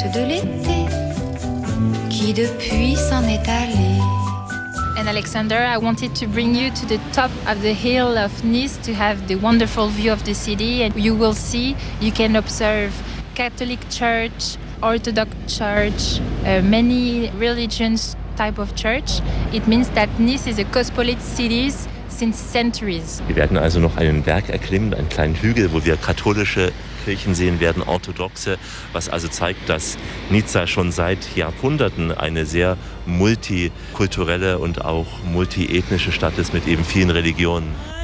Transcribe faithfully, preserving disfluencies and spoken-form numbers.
de l'été qui depuis s'en est allé. And Alexander, I wanted to bring you to the top of the hill of Nice to have the wonderful view of the city. And you will see, you can observe Catholic Church, Orthodox Church, uh, many religions type of church. It means that Nice is a cosmopolitan city since centuries. Wir werden also noch einen Berg erklimmen, einen kleinen Hügel, wo wir katholische Kirchen sehen werden, orthodoxe, was also zeigt, dass Nizza schon seit Jahrhunderten eine sehr multikulturelle und auch multiethnische Stadt ist mit eben vielen Religionen.